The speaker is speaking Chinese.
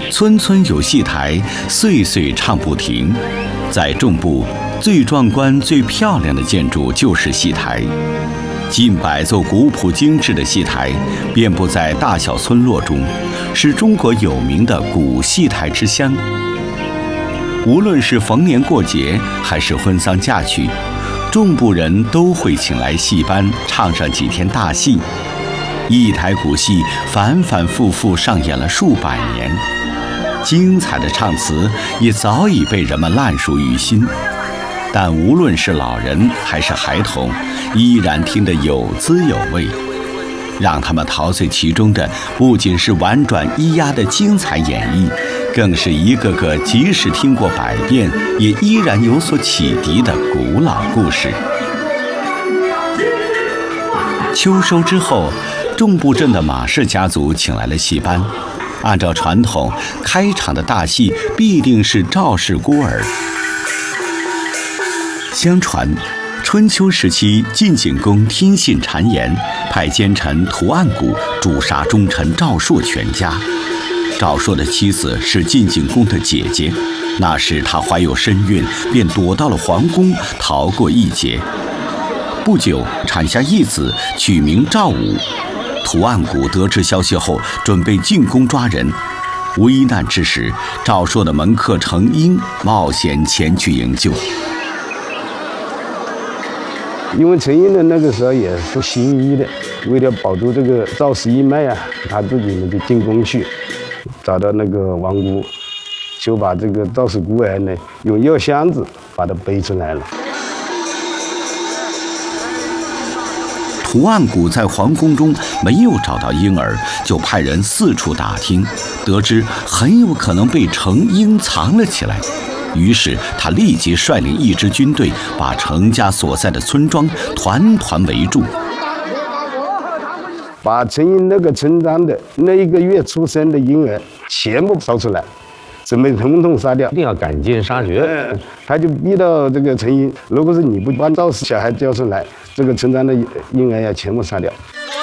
村村有戏台，岁岁唱不停。在众部，最壮观、最漂亮的建筑就是戏台。近100座古朴精致的戏台，遍布在大小村落中，是中国有名的古戏台之乡。无论是逢年过节，还是婚丧嫁娶，众部人都会请来戏班唱上几天大戏。一台古戏反反复复上演了数百年，精彩的唱词也早已被人们烂熟于心。但无论是老人还是孩童，依然听得有滋有味。让他们陶醉其中的，不仅是婉转咿呀的精彩演绎，更是一个个即使听过100遍，也依然有所启迪的古老故事。秋收之后，众部镇的马氏家族请来了戏班。按照传统，开场的大戏必定是赵氏孤儿。相传，春秋时期晋景公听信谗言，派奸臣屠岸贾诛杀忠臣赵朔全家。赵朔的妻子是晋景公的姐姐，那时她怀有身孕，便躲到了皇宫，逃过一劫。不久，产下一子，取名赵武。屠岸贾得知消息后，准备进宫抓人。危难之时，赵朔的门客程婴冒险前去营救。 因为程婴的那个时候也是行医的，为了保住这个赵氏一脉啊，他自己呢就进宫去，找到那个王姑，就把这个赵氏孤儿呢用药箱子把他背出来了。 屠岸贾在皇宫中没有找到婴儿，就派人四处打听，得知很有可能被程婴藏了起来。于是他立即率领一支军队，把程家所在的村庄团团围住， 把程婴那个村庄的那1个月出生的婴儿全部搜出来，准备统统杀掉， 一定要赶尽杀绝。 他就逼到这个程婴，如果是你不把赵氏小孩交出来，这个村庄的婴儿要全部杀掉。